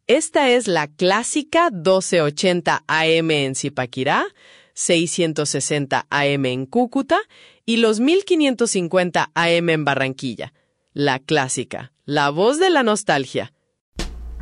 Esta es la clásica 1280 AM en Zipaquirá, 660 AM en Cúcuta y los 1550 AM en Barranquilla. La clásica, la voz de la nostalgia.